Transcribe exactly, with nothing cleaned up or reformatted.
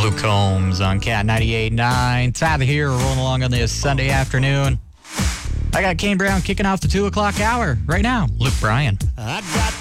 Luke Combs on Cat ninety-eight point nine. Tyler here, rolling along on this Sunday afternoon. I got Kane Brown kicking off the two o'clock hour right now. Luke Bryan. I got